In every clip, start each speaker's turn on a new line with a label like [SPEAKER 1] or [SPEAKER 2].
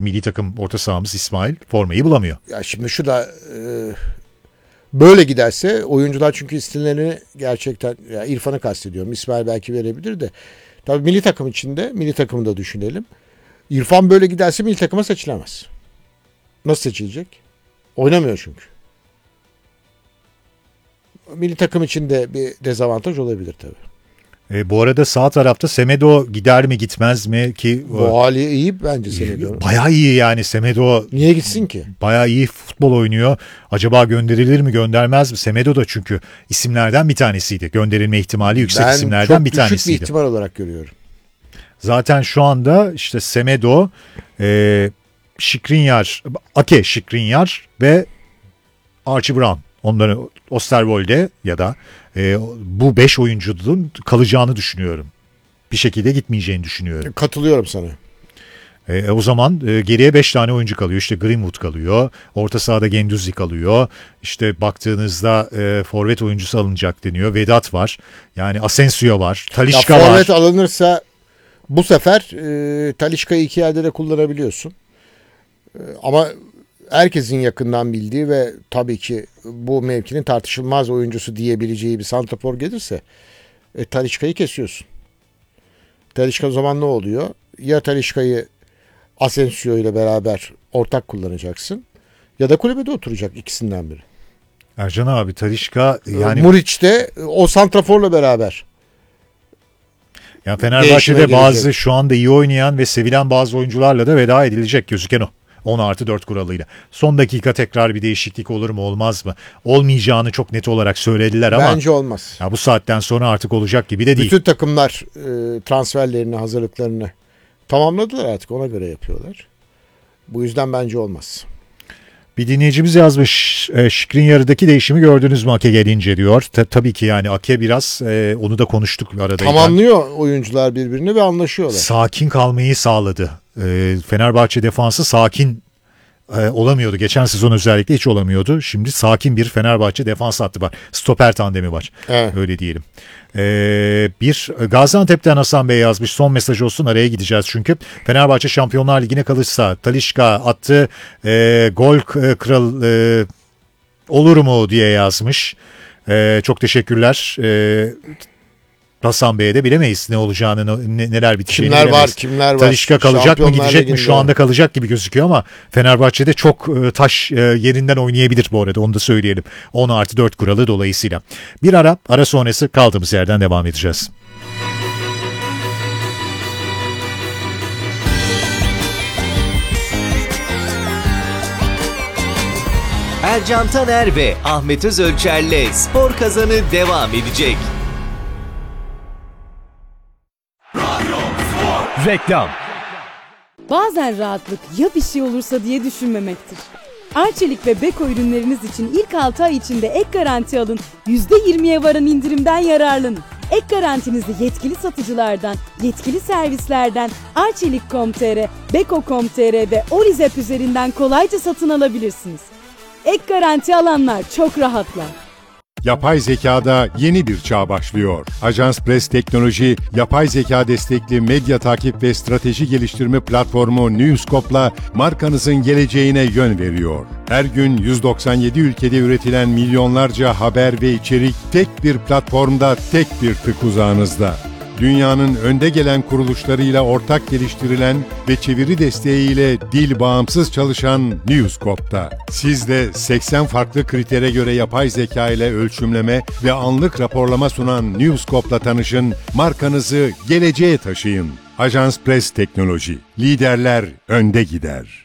[SPEAKER 1] milli takım orta sahamız İsmail formayı bulamıyor.
[SPEAKER 2] Ya şimdi şu da böyle giderse oyuncular çünkü isimlerini gerçekten ya İrfan'ı kastediyorum. İsmail belki verebilir de. Tabii milli takım içinde, milli takımı da düşünelim. İrfan böyle giderse milli takıma seçilemez. Nasıl seçilecek? Oynamıyor çünkü. Milli takım içinde bir dezavantaj olabilir tabii.
[SPEAKER 1] Bu arada sağ tarafta Semedo gider mi gitmez mi ki?
[SPEAKER 2] Bu hali iyi bence Semedo.
[SPEAKER 1] Bayağı iyi yani Semedo.
[SPEAKER 2] Niye gitsin ki?
[SPEAKER 1] Bayağı iyi futbol oynuyor. Acaba gönderilir mi göndermez mi? Semedo da çünkü isimlerden bir tanesiydi. Gönderilme ihtimali yüksek isimlerden bir tanesiydi.
[SPEAKER 2] Ben çok düşük bir ihtimal olarak görüyorum.
[SPEAKER 1] Zaten şu anda işte Semedo, Skriniar, Ake Skriniar ve Archie Brown. Onların Osterwolde ya da bu 5 oyuncunun kalacağını düşünüyorum. Bir şekilde gitmeyeceğini düşünüyorum.
[SPEAKER 2] Katılıyorum sana.
[SPEAKER 1] O zaman geriye 5 tane oyuncu kalıyor. İşte Greenwood kalıyor. Orta sahada Guendouzi kalıyor. İşte baktığınızda forvet oyuncusu alınacak deniyor. Vedat var. Yani Asensio var. Talisca var.
[SPEAKER 2] Forvet alınırsa bu sefer Talisca'yı iki yerde de kullanabiliyorsun. Ama herkesin yakından bildiği ve tabii ki bu mevkinin tartışılmaz oyuncusu diyebileceği bir santrafor gelirse Talisca'yı kesiyorsun. Talisca o zaman ne oluyor? Ya Talisca'yı Asensio ile beraber ortak kullanacaksın ya da kulübede oturacak, ikisinden biri.
[SPEAKER 1] Ercan abi Talisca yani
[SPEAKER 2] Muriç de o santraforla beraber.
[SPEAKER 1] Yani Fenerbahçe'de bazı şu anda iyi oynayan ve sevilen bazı oyuncularla da veda edilecek gözüken o. 10+4 kuralıyla. Son dakika tekrar bir değişiklik olur mu olmaz mı? Olmayacağını çok net olarak söylediler ama.
[SPEAKER 2] Bence olmaz.
[SPEAKER 1] Ya bu saatten sonra artık olacak gibi de değil.
[SPEAKER 2] Bütün takımlar transferlerini, hazırlıklarını tamamladılar, artık ona göre yapıyorlar. Bu yüzden bence olmaz.
[SPEAKER 1] Bir dinleyicimiz yazmış, Skriniar'daki değişimi gördünüz mü Ake gelince diyor. Tabii ki yani Ake biraz onu da konuştuk arada.
[SPEAKER 2] Tamamlıyor oyuncular birbirini ve anlaşıyorlar.
[SPEAKER 1] Sakin kalmayı sağladı. Fenerbahçe defansı sakin olamıyordu. Geçen sezon özellikle hiç olamıyordu. Şimdi sakin bir Fenerbahçe defans hattı var. Stoper tandemi var. Evet. Öyle diyelim. Bir Gaziantep'ten Hasan Bey yazmış. Son mesaj olsun, araya gideceğiz çünkü. Fenerbahçe Şampiyonlar Ligi'ne kalırsa Talisca attı. Gol kral olur mu diye yazmış. Çok teşekkürler. Hasan Bey'e de bilemeyiz ne olacağını, neler biteceğini bilemeyiz.
[SPEAKER 2] Kimler var?
[SPEAKER 1] Talisca kalacak mı, gidecek mi? Şu anda kalacak gibi gözüküyor ama Fenerbahçe'de çok taş yerinden oynayabilir bu arada, onu da söyleyelim. 10+4 kuralı dolayısıyla. Bir ara sonrası kaldığımız yerden devam edeceğiz.
[SPEAKER 3] Ercan Taner ve Ahmet Özölçer'le Spor Kazanı devam edecek.
[SPEAKER 4] Reklam.
[SPEAKER 5] Bazen rahatlık ya bir şey olursa diye düşünmemektir. Arçelik ve Beko ürünleriniz için ilk 6 ay içinde ek garanti alın, %20'ye varan indirimden yararlanın. Ek garantinizi yetkili satıcılardan, yetkili servislerden Arçelik.com.tr, Beko.com.tr ve Orizep üzerinden kolayca satın alabilirsiniz. Ek garanti alanlar çok rahatlar.
[SPEAKER 6] Yapay zekada yeni bir çağ başlıyor. Ajans Press Teknoloji, yapay zeka destekli medya takip ve strateji geliştirme platformu Newscope'la markanızın geleceğine yön veriyor. Her gün 197 ülkede üretilen milyonlarca haber ve içerik tek bir platformda, tek bir tık uzağınızda. Dünyanın önde gelen kuruluşlarıyla ortak geliştirilen ve çeviri desteğiyle dil bağımsız çalışan Newscope'da. Siz de 80 farklı kritere göre yapay zeka ile ölçümleme ve anlık raporlama sunan Newscope'la tanışın, markanızı geleceğe taşıyın. Ajans Press Teknoloji, liderler önde gider.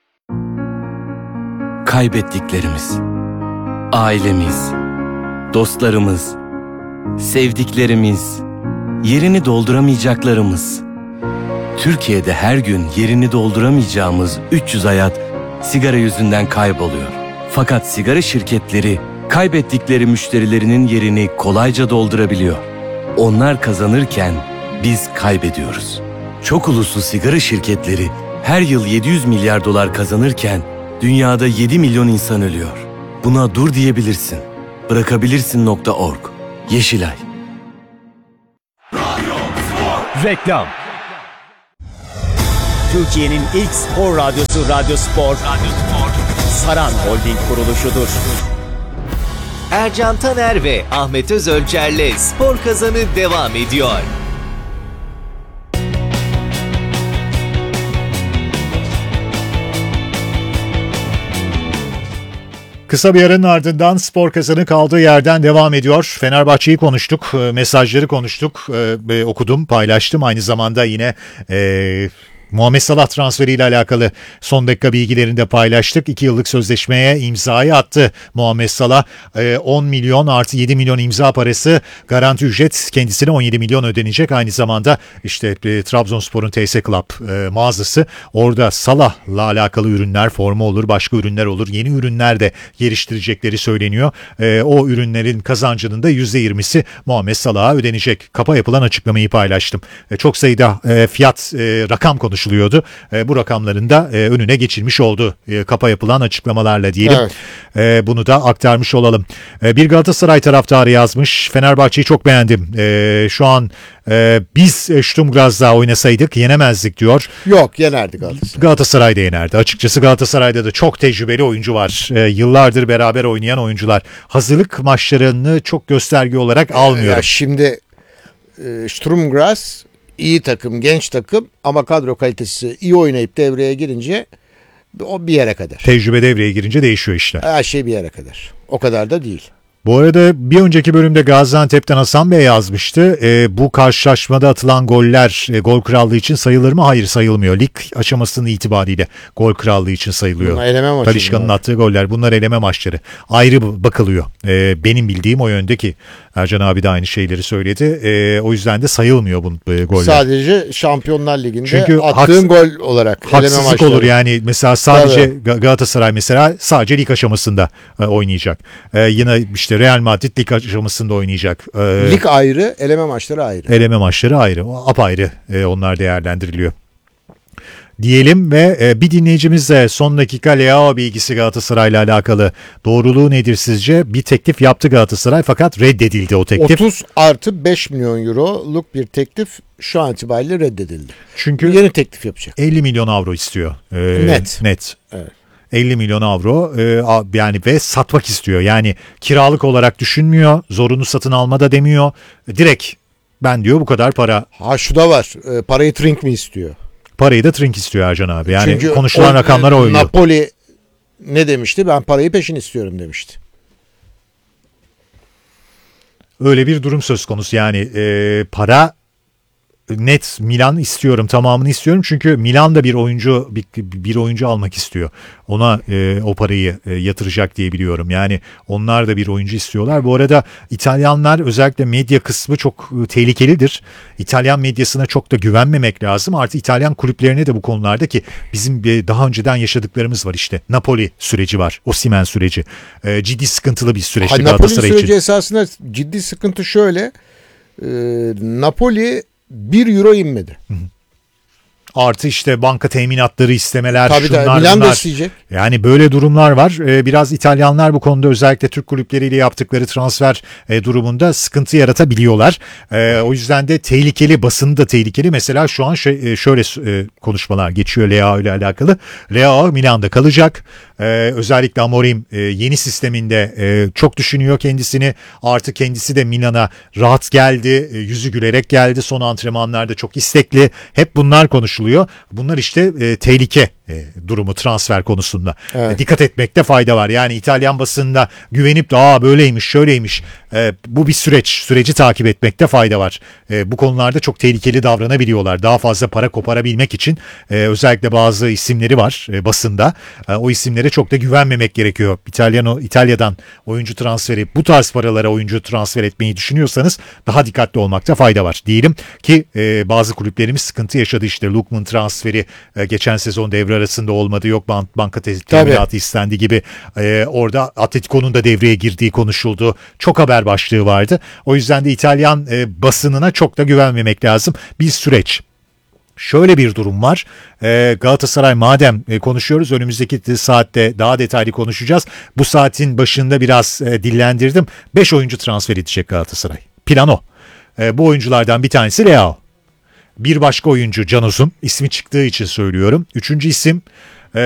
[SPEAKER 7] Kaybettiklerimiz, ailemiz, dostlarımız, sevdiklerimiz, yerini dolduramayacaklarımız. Türkiye'de her gün yerini dolduramayacağımız 300 hayat sigara yüzünden kayboluyor. Fakat sigara şirketleri kaybettikleri müşterilerinin yerini kolayca doldurabiliyor. Onlar kazanırken biz kaybediyoruz. Çok uluslu sigara şirketleri her yıl 700 milyar dolar kazanırken dünyada 7 milyon insan ölüyor. Buna dur diyebilirsin. Bırakabilirsin.org. Yeşilay.
[SPEAKER 4] Reklam.
[SPEAKER 3] Türkiye'nin ilk spor radyosu Radyo Spor. Saran Holding kuruluşudur. Ercan Taner ve Ahmet Özölçer'le Spor Kazanı devam ediyor.
[SPEAKER 1] Kısa bir aranın ardından Spor Kazanı kaldığı yerden devam ediyor. Fenerbahçe'yi konuştuk, mesajları konuştuk, okudum, paylaştım. Aynı zamanda yine Muhammed Salah transferiyle alakalı son dakika bilgilerini de paylaştık. 2 yıllık sözleşmeye imzayı attı Muhammed Salah. 10 milyon artı 7 milyon imza parası garanti ücret, kendisine 17 milyon ödenecek. Aynı zamanda işte Trabzonspor'un TS Club mağazası, orada Salah'la alakalı ürünler, forma olur, başka ürünler olur. Yeni ürünler de geliştirecekleri söyleniyor. O ürünlerin kazancının da %20'si Muhammed Salah'a ödenecek. Kapa yapılan açıklamayı paylaştım. Çok sayıda fiyat, rakam konuşuluyordu. Bu rakamların da önüne geçilmiş oldu kapa yapılan açıklamalarla diyelim. Evet. Bunu da aktarmış olalım. Bir Galatasaray taraftarı yazmış. Fenerbahçe'yi çok beğendim. Şu an biz Sturm Graz'da oynasaydık yenemezdik diyor.
[SPEAKER 2] Yok, yenerdi Galatasaray.
[SPEAKER 1] Galatasaray'da yenerdi. Açıkçası Galatasaray'da da çok tecrübeli oyuncu var. Yıllardır beraber oynayan oyuncular. Hazırlık maçlarını çok gösterge olarak almıyorum.
[SPEAKER 2] Ya şimdi Sturm Graz iyi takım, genç takım ama kadro kalitesi iyi oynayıp devreye girince o bir yere kadar.
[SPEAKER 1] Tecrübe devreye girince değişiyor işler.
[SPEAKER 2] Her şey bir yere kadar. O kadar da değil.
[SPEAKER 1] Bu arada bir önceki bölümde Gaziantep'ten Hasan Bey yazmıştı. Bu karşılaşmada atılan goller gol krallığı için sayılır mı? Hayır, sayılmıyor. Lig aşamasının itibariyle gol krallığı için sayılıyor.
[SPEAKER 2] Bunlar eleme maçı.
[SPEAKER 1] Talişka'nın attığı goller. Bunlar eleme maçları. Ayrı bakılıyor. Benim bildiğim o yönde ki Ercan abi de aynı şeyleri söyledi. O yüzden de sayılmıyor bu goller.
[SPEAKER 2] Sadece Şampiyonlar Ligi'nde
[SPEAKER 1] çünkü
[SPEAKER 2] attığın gol olarak eleme
[SPEAKER 1] haksızlık
[SPEAKER 2] maçları
[SPEAKER 1] olur yani. Mesela sadece Galatasaray mesela sadece lig aşamasında oynayacak. Yine işte Real Madrid lig aşamasında oynayacak.
[SPEAKER 2] Lig ayrı, eleme maçları ayrı.
[SPEAKER 1] Eleme maçları ayrı. Apayrı onlar değerlendiriliyor. Diyelim ve bir dinleyicimiz de son dakika Leao bilgisi Galatasaray'la alakalı. Doğruluğu nedir sizce? Bir teklif yaptı Galatasaray fakat reddedildi o teklif.
[SPEAKER 2] 30 artı 5 milyon euroluk bir teklif şu an itibariyle reddedildi.
[SPEAKER 1] Çünkü
[SPEAKER 2] yeni teklif yapacak.
[SPEAKER 1] 50 milyon avro istiyor. Net.
[SPEAKER 2] Evet.
[SPEAKER 1] 50 milyon avro yani ve satmak istiyor. Yani kiralık olarak düşünmüyor. Zorunlu satın alma da demiyor. Direkt ben diyor bu kadar para.
[SPEAKER 2] Ha şu da var. Parayı Trink mi istiyor?
[SPEAKER 1] Parayı da Trink istiyor Ercan abi. Yani
[SPEAKER 2] çünkü
[SPEAKER 1] konuşulan rakamlara uyuyor.
[SPEAKER 2] Napoli ne demişti? Ben parayı peşin istiyorum demişti.
[SPEAKER 1] Öyle bir durum söz konusu. Yani para net Milan istiyorum, tamamını istiyorum. Çünkü Milan da bir oyuncu almak istiyor. Ona o parayı yatıracak diye biliyorum. Yani onlar da bir oyuncu istiyorlar. Bu arada İtalyanlar, özellikle medya kısmı çok tehlikelidir. İtalyan medyasına çok da güvenmemek lazım. Artı İtalyan kulüplerine de bu konularda, ki bizim daha önceden yaşadıklarımız var işte. Napoli süreci var. Osimhen süreci. Ciddi sıkıntılı bir süreçti Galatasaray için.
[SPEAKER 2] Napoli süreci esasında ciddi sıkıntı şöyle. Napoli 1 euro inmedi.
[SPEAKER 1] Artı işte banka teminatları istemeler,
[SPEAKER 2] tabii
[SPEAKER 1] şunlar
[SPEAKER 2] Milan
[SPEAKER 1] bunlar.
[SPEAKER 2] da isteyecek.
[SPEAKER 1] Yani böyle durumlar var. Biraz İtalyanlar bu konuda özellikle Türk kulüpleriyle yaptıkları transfer durumunda sıkıntı yaratabiliyorlar. O yüzden de tehlikeli, basını da tehlikeli. Mesela şu an şöyle konuşmalar geçiyor Leao ile alakalı. Leao Milan'da kalacak. Özellikle Amorim yeni sisteminde çok düşünüyor kendisini. Artık kendisi de Milan'a rahat geldi. Yüzü gülerek geldi. Son antrenmanlarda çok istekli. Hep bunlar konuşuluyor. Bunlar işte tehlike durumu transfer konusunda. Evet. Dikkat etmekte fayda var. Yani İtalyan basınında güvenip de böyleymiş, şöyleymiş. Bu bir süreç. Süreci takip etmekte fayda var. Bu konularda çok tehlikeli davranabiliyorlar. Daha fazla para koparabilmek için özellikle bazı isimleri var basında. O isimlere çok da güvenmemek gerekiyor. İtalya'dan oyuncu transferi, bu tarz paralara oyuncu transfer etmeyi düşünüyorsanız daha dikkatli olmakta fayda var. Diyelim ki bazı kulüplerimiz sıkıntı yaşadı. İşte Lookman transferi geçen sezon devre arasında olmadı. Yok banka teminatı istendi gibi. Orada Atletico'nun da devreye girdiği konuşuldu. Çok haber başlığı vardı. O yüzden de İtalyan basınına çok da güvenmemek lazım. Bir süreç. Şöyle bir durum var. Galatasaray madem konuşuyoruz, önümüzdeki saatte daha detaylı konuşacağız. Bu saatin başında biraz dillendirdim. 5 oyuncu transfer edecek Galatasaray. Plan o. Bu oyunculardan bir tanesi Leao. Bir başka oyuncu Can Uzun. İsmi çıktığı için söylüyorum. Üçüncü isim